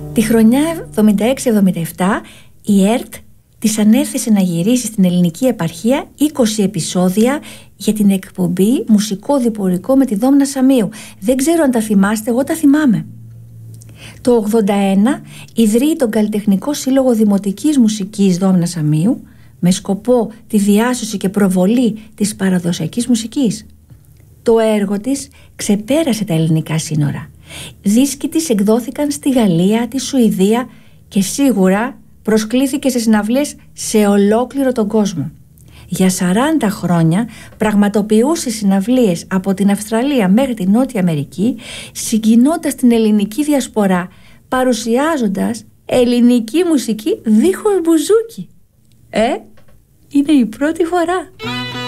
Τη χρονιά 76-77 η ΕΡΤ της ανέθεσε να γυρίσει στην ελληνική επαρχία 20 επεισόδια για την εκπομπή Μουσικό Διπορικό με τη Δόμνα Σαμίου. Δεν ξέρω αν τα θυμάστε, εγώ τα θυμάμαι. Το 81 ιδρύει τον Καλλιτεχνικό Σύλλογο Δημοτικής Μουσικής Δόμνα Σαμίου με σκοπό τη διάσωση και προβολή της παραδοσιακής μουσικής. Το έργο της ξεπέρασε τα ελληνικά σύνορα. Δίσκοι της εκδόθηκαν στη Γαλλία, τη Σουηδία και σίγουρα προσκλήθηκε σε συναυλίες σε ολόκληρο τον κόσμο. Για 40 χρόνια πραγματοποιούσε συναυλίες από την Αυστραλία μέχρι την Νότια Αμερική, συγκινώντας την ελληνική διασπορά, παρουσιάζοντας ελληνική μουσική δίχως μπουζούκι. Είναι η πρώτη φορά.